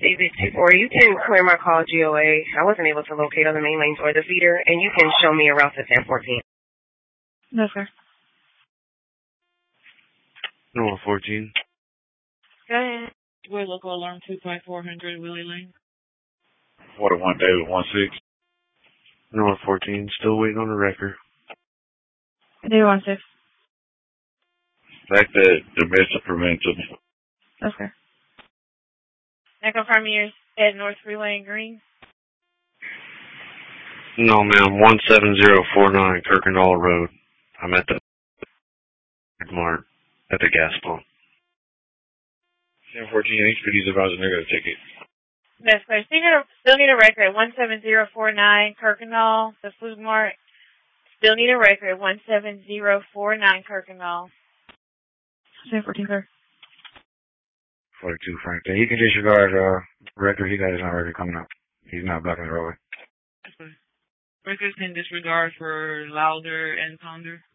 David 24, you can clear my call GOA. I wasn't able to locate on the main lanes or the feeder, and you can show me a route to 1014. No, sir. No, 14. Go ahead. We're local alarm 25400 Willie Lane. Water 1 David 16. No, 14. Still waiting on the record. David 16. Back to domestic prevention. Okay. Now confirm you're at North Freeway and Green. No, ma'am. 17049 Kirkendall Road. I'm at the Mart at the gas pump. 1014 HPD's advising they're going to take it. That's clear. Still need a record at 17049 Kirkendall, the Food Mart. Still need a record at 17049 Kirkendall. 1014, sir. 42 Frank. He can disregard record. He got his own record coming up. He's not blocking the roadway. That's fine. Records can disregard for Louder and Pounder.